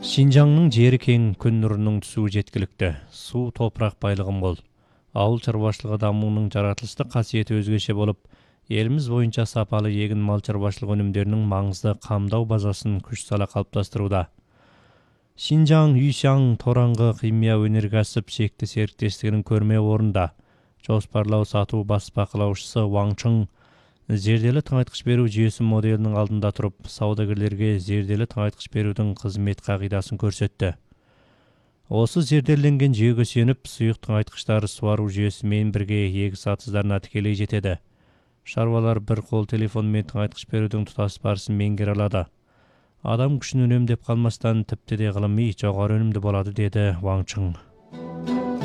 Шинжаңның жері кең, күн нұрының түсуі жеткілікті. Су, топырақ байлығы мол. Ауыл шаруашылығы дамуының жаратылыстық қасиеті өзгеше болып, еліміз бойынша сапалы егін мал шаруашылығы өнімдерінің маңызды қамдау базасын күш сала қалыптастыруда. Шинжаң Үйсяң Тораңғы химия өнеркәсіп шекті серіктестігінің көрме орнында жоспарлау сату бас бақылаушысы Ваңчың зерделі тыңайтқыш беру жүйесі моделінің алдында тұрып, саудагерлерге зерделі тыңайтқыш берудің қызмет қағидасын көрсетті. Осы зерделенген жүйеге сүйеніп, сұйық тыңайтқыштар суару жүйесімен бірге егіс атыздарына тікелей жетеді. Шаруалар бір қол телефонмен тыңайтқыш берудің тұтас барысын меңгере алады. Адам күшін үнемдеп қалмастан тіпті де ғылыми жоғары өнімді болады, деді Ваңчың.